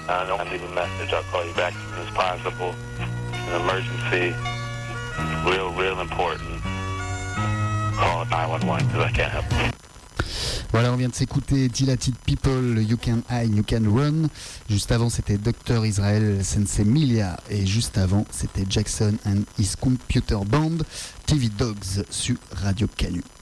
Don't leave a message. I'll call you back as soon as possible. An emergency, real important. Call 911 because I can't help you. Voilà, on vient de s'écouter Dilated People, You Can Hide, You Can Run. Juste avant, c'était Dr. Israel Sensei Milia. Et juste avant, c'était Jackson and His Computer Band, TV Dogs sur Radio Canu.